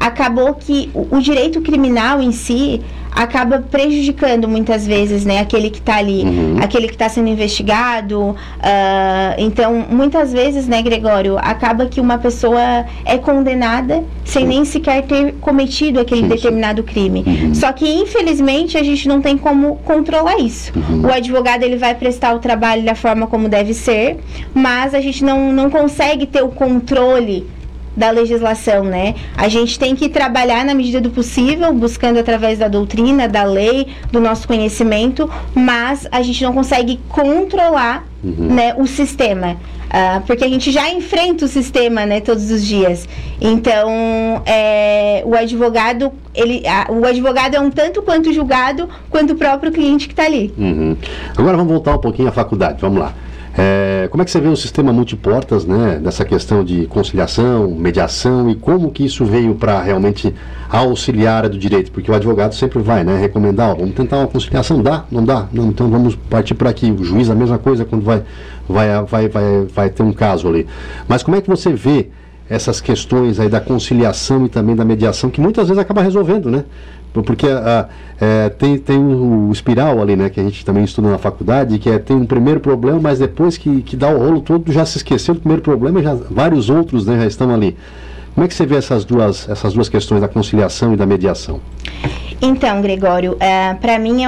acabou que o direito criminal em si acaba prejudicando muitas vezes, né, aquele que está ali, aquele que está sendo investigado. Então, muitas vezes, né, Gregório, acaba que uma pessoa é condenada sem nem sequer ter cometido aquele determinado crime. Só que, infelizmente, a gente não tem como controlar isso. O advogado, ele vai prestar o trabalho da forma como deve ser, mas a gente não consegue ter o controle da legislação, né? A gente tem que trabalhar na medida do possível, buscando através da doutrina, da lei, do nosso conhecimento, mas a gente não consegue controlar, né, o sistema, porque a gente já enfrenta o sistema, né, todos os dias. Então, o advogado é um tanto quanto julgado quanto o próprio cliente que está ali. Agora vamos voltar um pouquinho à faculdade, vamos lá. Como é que você vê o sistema multiportas, né, dessa questão de conciliação, mediação, e como que isso veio para realmente auxiliar a área do direito? Porque o advogado sempre vai, né, recomendar, vamos tentar uma conciliação, dá? Não dá? Não, então vamos partir por aqui. O juiz a mesma coisa quando vai ter um caso ali. Mas como é que você vê essas questões aí da conciliação e também da mediação, que muitas vezes acaba resolvendo, né? Porque tem o espiral ali, né, que a gente também estuda na faculdade, que tem um primeiro problema, mas depois que dá o rolo todo, já se esqueceu do primeiro problema, já vários outros, né, já estão ali. Como é que você vê essas duas questões da conciliação e da mediação? Então, Gregório, para mim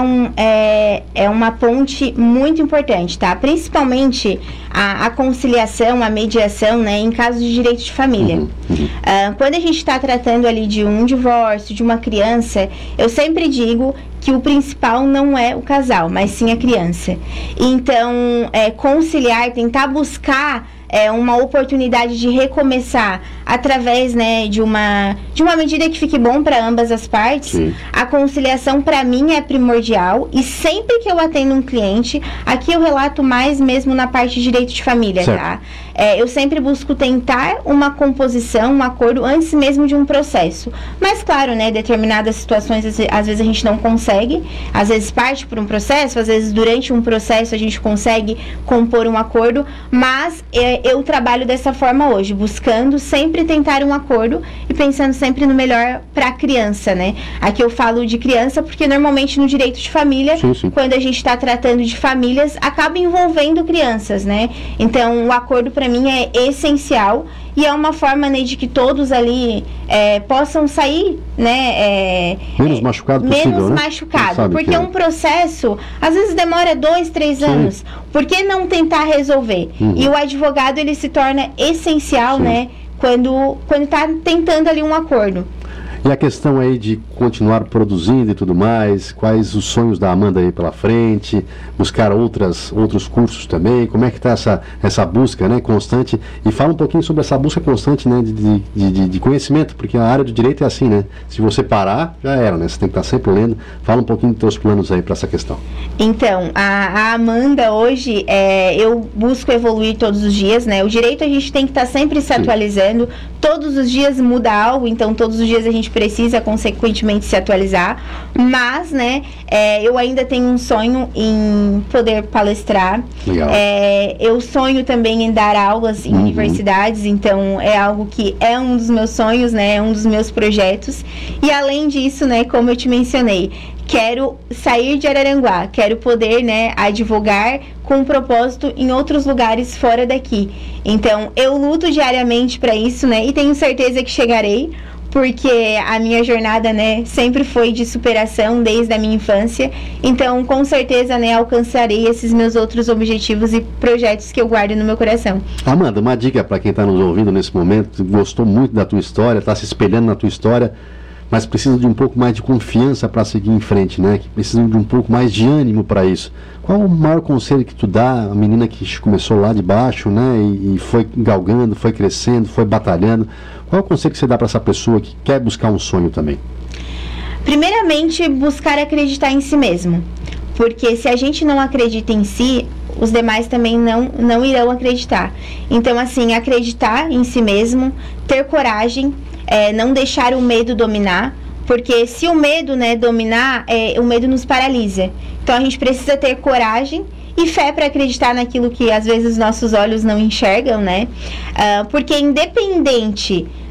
é uma ponte muito importante, tá? Principalmente a conciliação, a mediação, né, em casos de direito de família. Quando a gente está tratando ali de um divórcio, de uma criança, eu sempre digo que o principal não é o casal, mas sim a criança. Então, conciliar, tentar buscar uma oportunidade de recomeçar através, né, de uma medida que fique bom para ambas as partes. Sim. A conciliação, para mim, é primordial, e sempre que eu atendo um cliente, aqui eu relato mais mesmo na parte de direito de família, certo, tá? Eu sempre busco tentar uma composição, um acordo, antes mesmo de um processo. Mas, claro, né, determinadas situações, às vezes a gente não consegue, às vezes parte por um processo, às vezes durante um processo a gente consegue compor um acordo, mas eu trabalho dessa forma hoje, buscando sempre tentar um acordo e pensando sempre no melhor para a criança, né? Aqui eu falo de criança porque normalmente no direito de família, sim, quando a gente está tratando de famílias, acaba envolvendo crianças, né? Então, o acordo para mim é essencial, e é uma forma, né, de que todos ali possam sair, né, menos machucado possível, menos né? machucado, porque um processo às vezes demora 2, 3 anos. Por que não tentar resolver? E o advogado, ele se torna essencial, né, quando está tentando ali um acordo. E a questão aí de continuar produzindo e tudo mais, quais os sonhos da Amanda aí pela frente, buscar outros cursos também, como é que está essa busca, né, constante? E fala um pouquinho sobre essa busca constante, né, de conhecimento, porque a área do direito é assim, né? Se você parar, já era, né? Você tem que estar sempre lendo. Fala um pouquinho dos teus planos aí para essa questão. Então, a Amanda hoje, eu busco evoluir todos os dias, né? O direito a gente tem que estar sempre se atualizando, todos os dias muda algo, então todos os dias a gente precisa, consequentemente, se atualizar, mas, né, eu ainda tenho um sonho em poder palestrar. Legal. Eu sonho também em dar aulas em universidades, então é algo que é um dos meus sonhos, né, é um dos meus projetos, e além disso, né, como eu te mencionei, quero sair de Araranguá, quero poder, né, advogar com propósito em outros lugares fora daqui. Então, eu luto diariamente para isso, né, e tenho certeza que chegarei, porque a minha jornada, né, sempre foi de superação desde a minha infância. Então, com certeza, né, alcançarei esses meus outros objetivos e projetos que eu guardo no meu coração. Amanda, uma dica para quem está nos ouvindo nesse momento, gostou muito da tua história, está se espelhando na tua história, mas precisa de um pouco mais de confiança para seguir em frente, né? Que precisa de um pouco mais de ânimo para isso. Qual o maior conselho que tu dá à menina que começou lá de baixo, né? E foi galgando, foi crescendo, foi batalhando? Qual o conselho que você dá para essa pessoa que quer buscar um sonho também? Primeiramente, buscar acreditar em si mesmo. Porque se a gente não acredita em si, os demais também não irão acreditar. Então, assim, acreditar em si mesmo, ter coragem, não deixar o medo dominar, porque se o medo, né, dominar, o medo nos paralisa. Então a gente precisa ter coragem e fé para acreditar naquilo que às vezes nossos olhos não enxergam, né? Porque independente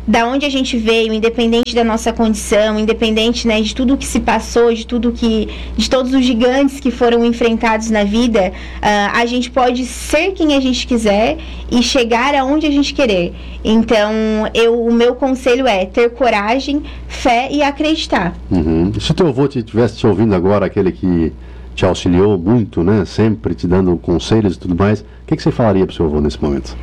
da onde a gente veio, independente da nossa condição, independente, né, de tudo que se passou, de todos os gigantes que foram enfrentados na vida, a gente pode ser quem a gente quiser e chegar aonde a gente querer. Então, o meu conselho é ter coragem, fé e acreditar. Se o teu avô estivesse te ouvindo agora, aquele que te auxiliou muito, né, sempre te dando conselhos e tudo mais, o que você falaria pro seu avô nesse momento?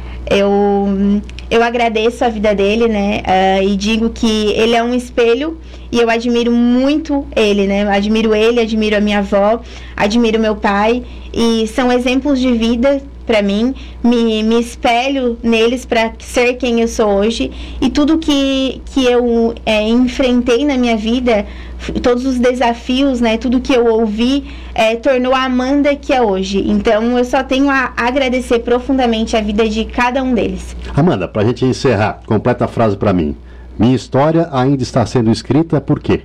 Eu agradeço a vida dele, né, e digo que ele é um espelho e eu admiro muito ele, né, admiro ele, admiro a minha avó, admiro meu pai e são exemplos de vida para mim, me espelho neles para ser quem eu sou hoje e tudo que eu enfrentei na minha vida, todos os desafios, né, tudo que eu ouvi tornou a Amanda que é hoje. Então eu só tenho a agradecer profundamente a vida de cada um deles. Amanda, pra gente encerrar, completa a frase para mim. Minha história ainda está sendo escrita, por quê?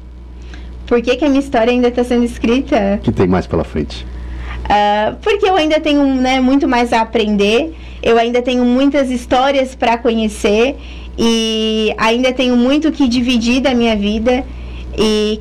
Por que a minha história ainda está sendo escrita? O que tem mais pela frente? Porque eu ainda tenho, né, muito mais a aprender, eu ainda tenho muitas histórias para conhecer e ainda tenho muito que dividir da minha vida e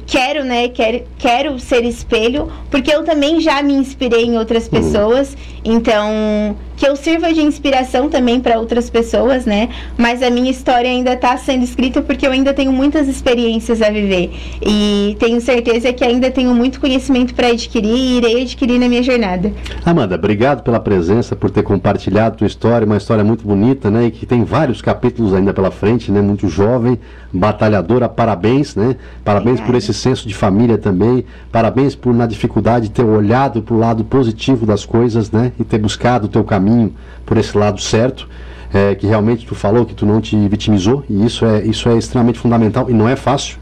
quero ser espelho, porque eu também já me inspirei em outras pessoas, então que eu sirva de inspiração também para outras pessoas, né? Mas a minha história ainda está sendo escrita porque eu ainda tenho muitas experiências a viver e tenho certeza que ainda tenho muito conhecimento para adquirir e irei adquirir na minha jornada. Amanda, obrigado pela presença, por ter compartilhado a tua história, uma história muito bonita, né? E que tem vários capítulos ainda pela frente, né? Muito jovem, batalhadora, parabéns, né? Parabéns por esse senso de família também, parabéns por na dificuldade ter olhado para o lado positivo das coisas, né? E ter buscado o teu caminho por esse lado certo, que realmente tu falou que tu não te vitimizou, e isso é extremamente fundamental, e não é fácil,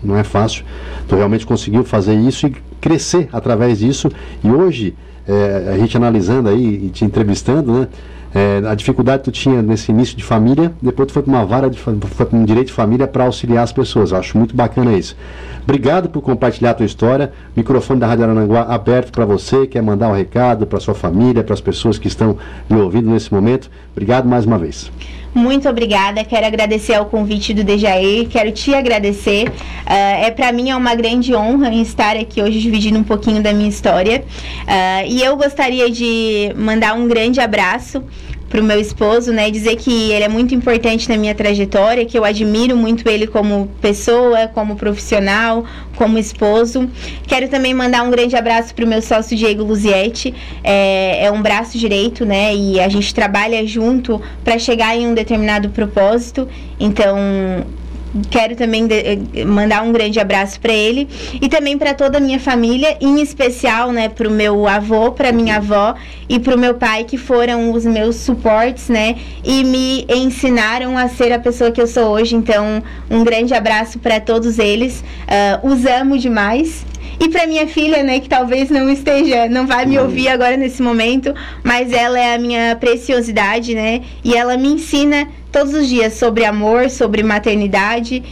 tu realmente conseguiu fazer isso e crescer através disso, e hoje, a gente analisando aí e te entrevistando, né, a dificuldade que tu tinha nesse início de família, depois tu foi para uma foi para um direito de família para auxiliar as pessoas. Eu acho muito bacana isso. Obrigado por compartilhar a tua história. Microfone da Rádio Araranguá aberto para você, quer mandar um recado para sua família, para as pessoas que estão me ouvindo nesse momento. Obrigado mais uma vez. Muito obrigada, quero agradecer ao convite do Dejair, quero te agradecer, para mim é uma grande honra em estar aqui hoje dividindo um pouquinho da minha história, e eu gostaria de mandar um grande abraço pro meu esposo, né, dizer que ele é muito importante na minha trajetória, que eu admiro muito ele como pessoa, como profissional, como esposo. Quero também mandar um grande abraço pro meu sócio Diego Luzietti, é um braço direito, né, e a gente trabalha junto para chegar em um determinado propósito, então quero também mandar um grande abraço para ele e também para toda a minha família, em especial, né, para o meu avô, para minha avó e para o meu pai, que foram os meus suportes, né, e me ensinaram a ser a pessoa que eu sou hoje. Então, um grande abraço para todos eles, os amo demais. E para minha filha, né, que talvez não vai me ouvir agora nesse momento, mas ela é a minha preciosidade, né, e ela me ensina todos os dias sobre amor, sobre maternidade,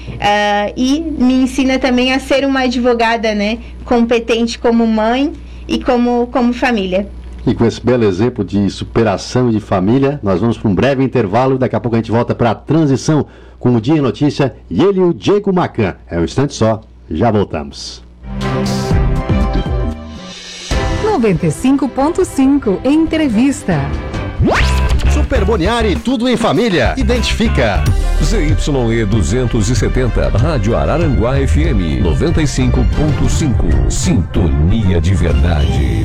e me ensina também a ser uma advogada, né, competente como mãe e como família. E com esse belo exemplo de superação e de família, nós vamos para um breve intervalo. Daqui a pouco a gente volta para a transição com o Dia em Notícia e ele, o Diego Macan. É um instante só, já voltamos. 95.5 Entrevista. Super Boniari, tudo em família. Identifica. ZYE 270, Rádio Araranguá FM 95.5. Sintonia de verdade.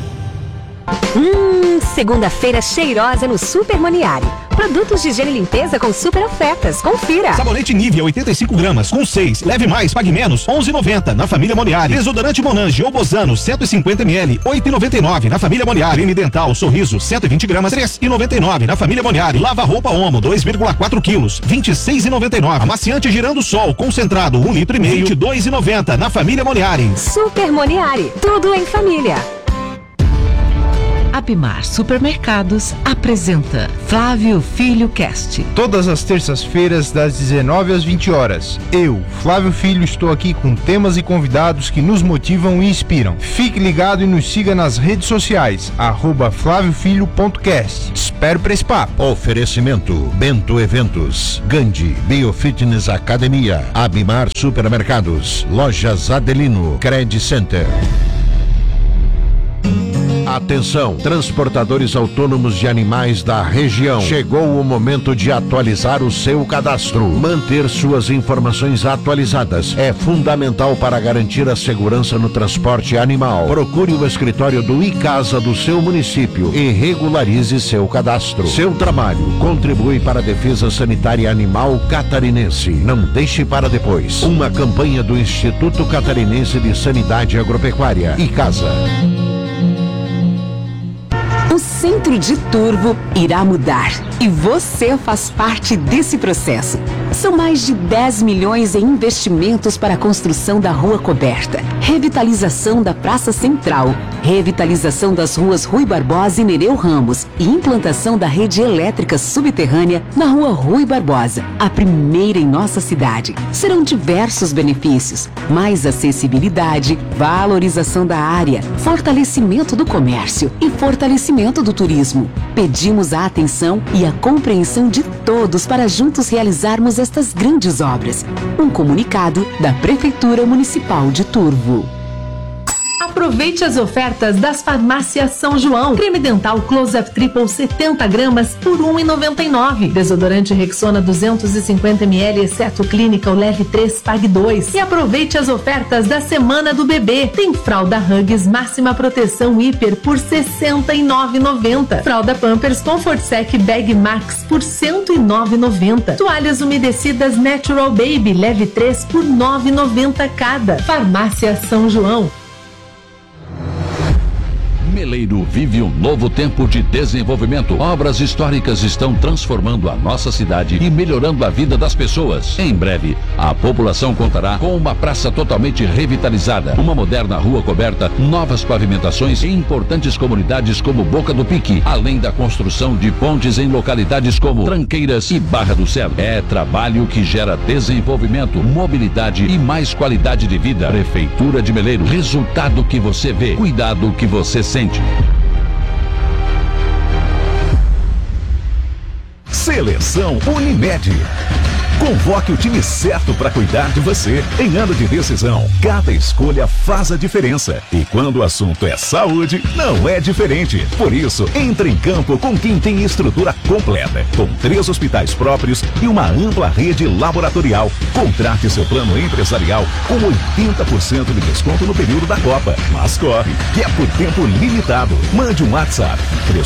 Segunda-feira cheirosa no Super Moniari. Produtos de higiene e limpeza com super ofertas. Confira. Sabonete Nivea 85 gramas com 6. Leve mais, pague menos. 11,90 na família Moniari. Desodorante Monange ou Bozano 150 ml. 8,99 na família Moniari. Creme dental Sorriso 120 gramas. 3,99 na família Moniari. Lava roupa Omo 2,4 quilos. 26,99. Amaciante Girando Sol concentrado 1,5 litro. 22,90 na família Moniari. Super Moniari. Tudo em família. Abimar Supermercados apresenta Flávio Filho Cast. Todas as terças-feiras, das 19 às 20 horas. Eu, Flávio Filho, estou aqui com temas e convidados que nos motivam e inspiram. Fique ligado e nos siga nas redes sociais, @flaviofilho.cast. Espero para esse papo. Oferecimento Bento Eventos, Gandhi Biofitness Academia, Abimar Supermercados, Lojas Adelino, Credit Center. Atenção, transportadores autônomos de animais da região. Chegou o momento de atualizar o seu cadastro. Manter suas informações atualizadas é fundamental para garantir a segurança no transporte animal. Procure o escritório do ICASA do seu município e regularize seu cadastro. Seu trabalho contribui para a defesa sanitária animal catarinense. Não deixe para depois. Uma campanha do Instituto Catarinense de Sanidade Agropecuária, ICASA. O Centro de Turvo irá mudar e você faz parte desse processo. São mais de 10 milhões em investimentos para a construção da Rua Coberta, revitalização da Praça Central, revitalização das ruas Rui Barbosa e Nereu Ramos e implantação da rede elétrica subterrânea na Rua Rui Barbosa, a primeira em nossa cidade. Serão diversos benefícios: mais acessibilidade, valorização da área, fortalecimento do comércio e fortalecimento do turismo. Pedimos a atenção e a compreensão de todos para juntos realizarmos estas grandes obras. Um comunicado da Prefeitura Municipal de Turvo. Aproveite as ofertas das farmácias São João. Creme dental Close-Up Triple 70 gramas por R$ 1,99. Desodorante Rexona 250 ml, exceto Clinical, leve 3, pague 2. E aproveite as ofertas da Semana do Bebê. Tem fralda Huggies Máxima Proteção Hiper por R$ 69,90. Fralda Pampers Comfort Sec Bag Max por R$ 109,90. Toalhas umedecidas Natural Baby, leve 3 por R$ 9,90 cada. Farmácia São João. Meleiro vive um novo tempo de desenvolvimento. Obras históricas estão transformando a nossa cidade e melhorando a vida das pessoas. Em breve, a população contará com uma praça totalmente revitalizada, uma moderna rua coberta, novas pavimentações e importantes comunidades como Boca do Pique, além da construção de pontes em localidades como Tranqueiras e Barra do Céu. É trabalho que gera desenvolvimento, mobilidade e mais qualidade de vida. Prefeitura de Meleiro, resultado que você vê, cuidado que você sente. Seleção Unimed. Convoque o time certo para cuidar de você. Em ano de decisão, cada escolha faz a diferença. E quando o assunto é saúde, não é diferente. Por isso, entre em campo com quem tem estrutura completa, com 3 hospitais próprios e uma ampla rede laboratorial. Contrate seu plano empresarial com 80% de desconto no período da Copa. Mas corre, que é por tempo limitado. Mande um WhatsApp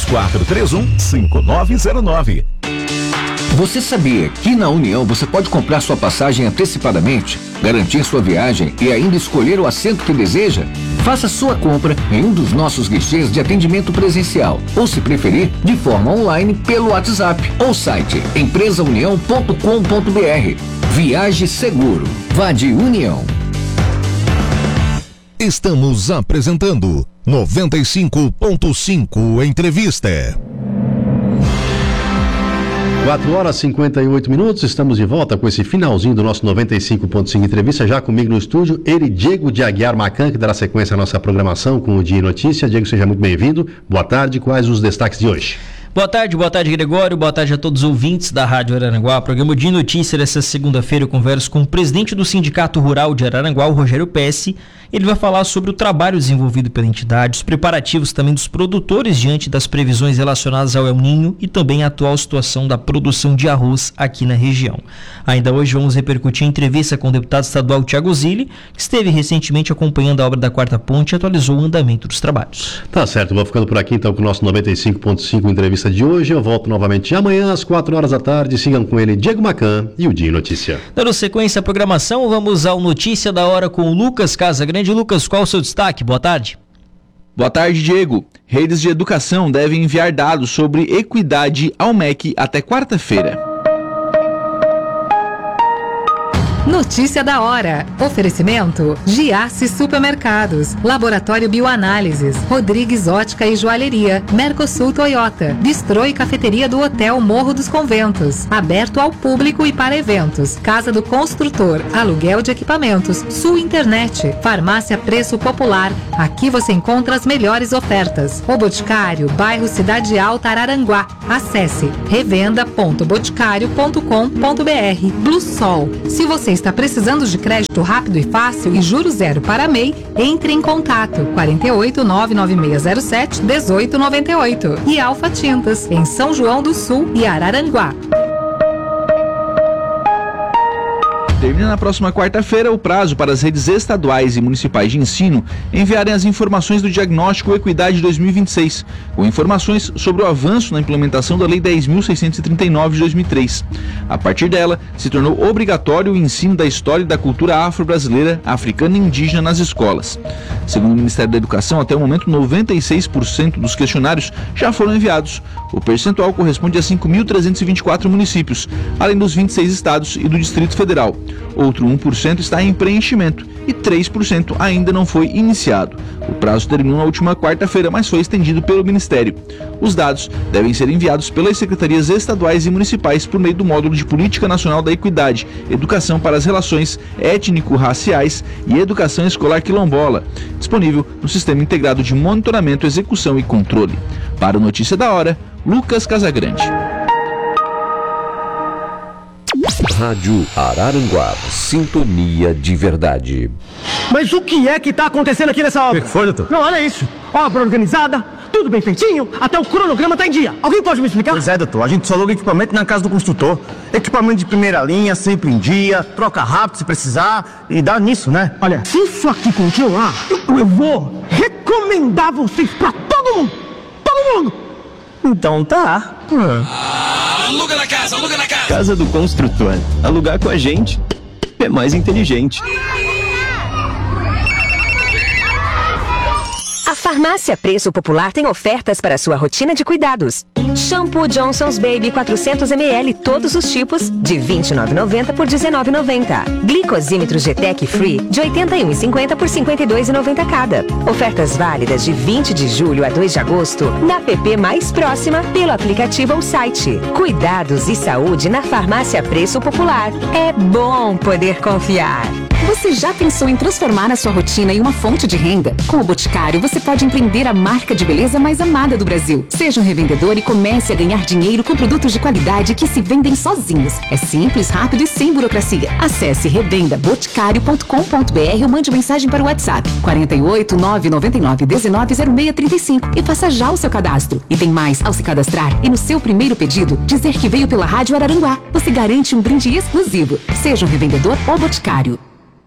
3431-5909. Você sabia que na União você pode comprar sua passagem antecipadamente, garantir sua viagem e ainda escolher o assento que deseja? Faça sua compra em um dos nossos guichês de atendimento presencial ou, se preferir, de forma online pelo WhatsApp ou site empresaunião.com.br. Viaje seguro. Vá de União. Estamos apresentando 95.5 Entrevista. 4 horas e 58 minutos, estamos de volta com esse finalzinho do nosso 95.5 Entrevista, já comigo no estúdio, ele, Diego de Aguiar Macan, que dará sequência à nossa programação com o Dia e Notícia. Diego, seja muito bem-vindo, boa tarde, quais os destaques de hoje? Boa tarde, Gregório, boa tarde a todos os ouvintes da Rádio Araranguá. Programa Dia e Notícia dessa segunda-feira eu converso com o presidente do Sindicato Rural de Araranguá, o Rogério Pesce. Ele vai falar sobre o trabalho desenvolvido pela entidade, os preparativos também dos produtores diante das previsões relacionadas ao El Ninho e também a atual situação da produção de arroz aqui na região. Ainda hoje vamos repercutir a entrevista com o deputado estadual Thiago Zilli, que esteve recentemente acompanhando a obra da Quarta Ponte e atualizou o andamento dos trabalhos. Tá certo, vou ficando por aqui então com o nosso 95.5 Entrevista de hoje. Eu volto novamente amanhã às 4 horas da tarde. Sigam com ele, Diego Macan e o Dia e Notícia. Dando sequência à programação, vamos ao Notícia da Hora com o Lucas Casagrande. Lucas, qual o seu destaque? Boa tarde. Boa tarde, Diego. Redes de educação devem enviar dados sobre equidade ao MEC até quarta-feira. Notícia da hora. Oferecimento: Giasse Supermercados, Laboratório Bioanálises, Rodrigues Ótica e Joalheria, Mercosul Toyota, Bistrô e Cafeteria do Hotel Morro dos Conventos, aberto ao público e para eventos. Casa do Construtor, aluguel de equipamentos, Sul Internet, Farmácia Preço Popular. Aqui você encontra as melhores ofertas. O Boticário, bairro Cidade Alta, Araranguá. Acesse revenda.boticário.com.br. Blue Sol. Se você está precisando de crédito rápido e fácil e juros zero para MEI, entre em contato 48 99607 1898 e Alfa Tintas, em São João do Sul e Araranguá. Termina na próxima quarta-feira o prazo para as redes estaduais e municipais de ensino enviarem as informações do Diagnóstico Equidade 2026, com informações sobre o avanço na implementação da Lei 10.639 de 2003. A partir dela, se tornou obrigatório o ensino da história e da cultura afro-brasileira, africana e indígena nas escolas. Segundo o Ministério da Educação, até o momento, 96% dos questionários já foram enviados. O percentual corresponde a 5.324 municípios, além dos 26 estados e do Distrito Federal. Outro 1% está em preenchimento e 3% ainda não foi iniciado. O prazo terminou na última quarta-feira, mas foi estendido pelo Ministério. Os dados devem ser enviados pelas secretarias estaduais e municipais por meio do módulo de Política Nacional da Equidade, Educação para as Relações Étnico-Raciais e Educação Escolar Quilombola, disponível no Sistema Integrado de Monitoramento, Execução e Controle. Para o Notícia da Hora, Lucas Casagrande. Rádio Araranguá, sintonia de verdade. Mas o que é que tá acontecendo aqui nessa obra? O que foi, doutor? Não, olha isso. Obra organizada, tudo bem feitinho, até o cronograma tá em dia. Alguém pode me explicar? Pois é, doutor. A gente só aluga equipamento na casa do construtor. Equipamento de primeira linha, sempre em dia, troca rápido se precisar e dá nisso, né? Olha, se isso aqui continuar, eu vou recomendar vocês pra todo mundo. Todo mundo. Então tá. Aluga na casa, aluga na casa. Casa do Construtor. Alugar com a gente é mais inteligente. A Farmácia Preço Popular tem ofertas para sua rotina de cuidados. Shampoo Johnson's Baby 400ml, todos os tipos, de R$ 29,90 por R$ 19,90. Glicosímetro GTEC Free, de R$ 81,50 por R$ 52,90 cada. Ofertas válidas de 20 de julho a 2 de agosto, na app mais próxima, pelo aplicativo ou site. Cuidados e saúde na Farmácia Preço Popular. É bom poder confiar. Você já pensou em transformar a sua rotina em uma fonte de renda? Com o Boticário, você pode empreender a marca de beleza mais amada do Brasil. Seja um revendedor e comece a ganhar dinheiro com produtos de qualidade que se vendem sozinhos. É simples, rápido e sem burocracia. Acesse revendaboticário.com.br ou mande mensagem para o WhatsApp 48 999 19 0635 e faça já o seu cadastro. E tem mais, ao se cadastrar e no seu primeiro pedido, dizer que veio pela Rádio Araranguá, você garante um brinde exclusivo. Seja um revendedor ou Boticário.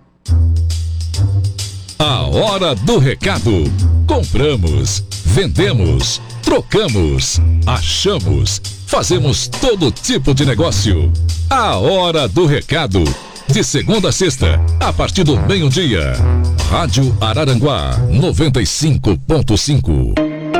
A hora do recado. Compramos, vendemos, trocamos, achamos, fazemos todo tipo de negócio. A hora do recado. De segunda a sexta, a partir do meio-dia. Rádio Araranguá 95.5.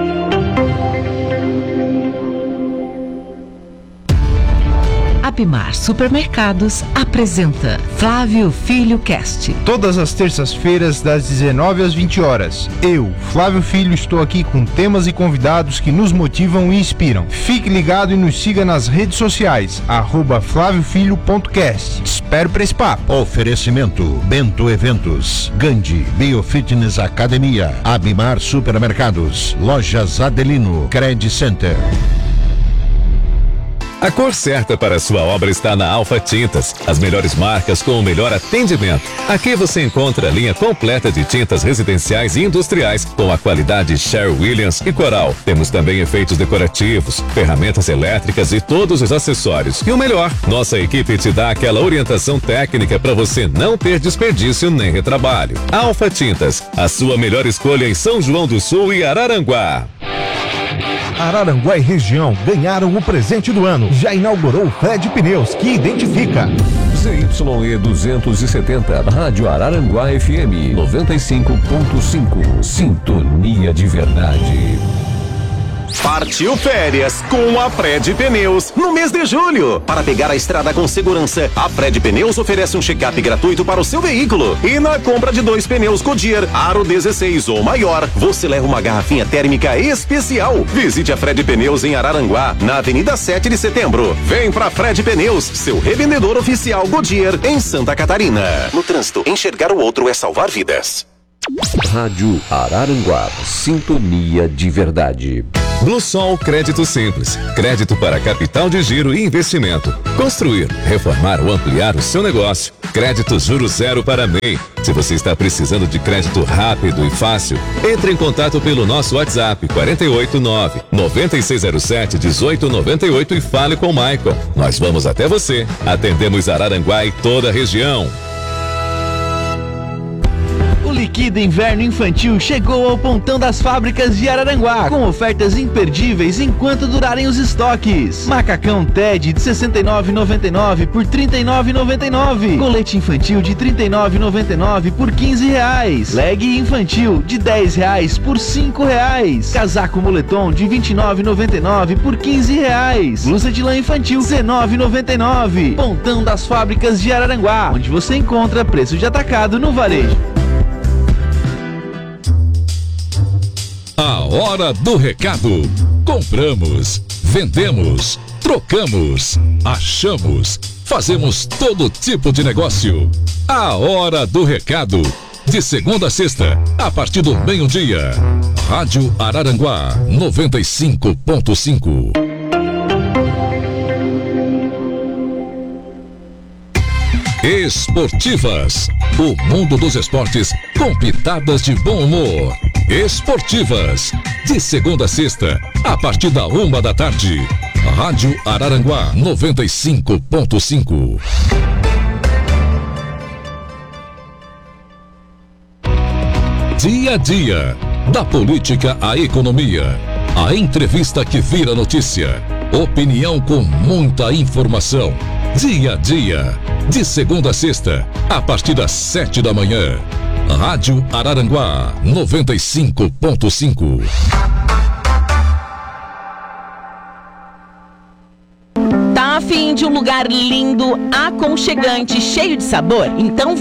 Abimar Supermercados apresenta Flávio Filho Cast. Todas as terças-feiras, das 19 às 20 horas. Eu, Flávio Filho, estou aqui com temas e convidados que nos motivam e inspiram. Fique ligado e nos siga nas redes sociais, @flaviofilho.cast. Espero para esse papo. Oferecimento: Bento Eventos, Gandhi Biofitness Academia, Abimar Supermercados, Lojas Adelino, Credit Center. A cor certa para a sua obra está na Alfa Tintas, as melhores marcas com o melhor atendimento. Aqui você encontra a linha completa de tintas residenciais e industriais com a qualidade Sherwin-Williams e Coral. Temos também efeitos decorativos, ferramentas elétricas e todos os acessórios. E o melhor, nossa equipe te dá aquela orientação técnica para você não ter desperdício nem retrabalho. Alfa Tintas, a sua melhor escolha em São João do Sul e Araranguá. Araranguá e região ganharam o presente do ano. Já inaugurou o Fred Pneus, que identifica. ZYE 270, Rádio Araranguá FM 95.5. Sintonia de verdade. Partiu férias com a Fred Pneus no mês de julho. Para pegar a estrada com segurança, a Fred Pneus oferece um check-up gratuito para o seu veículo. E na compra de 2 pneus Goodyear Aro 16 ou maior, você leva uma garrafinha térmica especial. Visite a Fred Pneus em Araranguá, na Avenida 7 de Setembro. Vem pra Fred Pneus, seu revendedor oficial Goodyear em Santa Catarina. No trânsito, enxergar o outro é salvar vidas. Rádio Araranguá, sintonia de verdade. Bluesol Crédito Simples. Crédito para capital de giro e investimento. Construir, reformar ou ampliar o seu negócio. Crédito juros zero para MEI. Se você está precisando de crédito rápido e fácil, entre em contato pelo nosso WhatsApp 489-9607-1898 e fale com o Michael. Nós vamos até você. Atendemos Araranguá e toda a região. O Liquida Inverno Infantil chegou ao Pontão das Fábricas de Araranguá, com ofertas imperdíveis enquanto durarem os estoques. Macacão Ted de R$ 69,99 por R$ 39,99. Colete infantil de R$ 39,99 por R$ 15. Leg infantil de R$ 10 por R$ 5. Casaco moletom de R$ 29,99 por R$ 15. Blusa de lã infantil R$ 19,99. Pontão das Fábricas de Araranguá, onde você encontra preço de atacado no varejo. A hora do recado. Compramos, vendemos, trocamos, achamos, fazemos todo tipo de negócio. A hora do recado. De segunda a sexta, a partir do meio-dia. Rádio Araranguá 95.5. Esportivas. O mundo dos esportes com pitadas de bom humor. Esportivas. De segunda a sexta, a partir da 13h. Rádio Araranguá 95.5. Dia a dia. Da política à economia. A entrevista que vira notícia. Opinião com muita informação. Dia a dia. De segunda a sexta, a partir das 7h. Rádio Araranguá 95.5. Tá a fim de um lugar lindo, aconchegante, cheio de sabor? Então